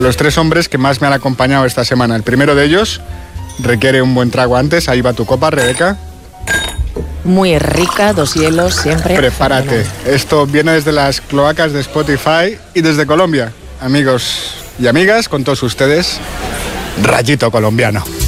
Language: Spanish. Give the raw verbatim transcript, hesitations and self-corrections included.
Los tres hombres que más me han acompañado esta semana. El primero de ellos requiere un buen trago antes. Ahí va tu copa, Rebeca. Muy rica, dos hielos siempre. Prepárate. Esto viene desde las cloacas de Spotify y desde Colombia. Amigos y amigas, con todos ustedes, Rayito Colombiano.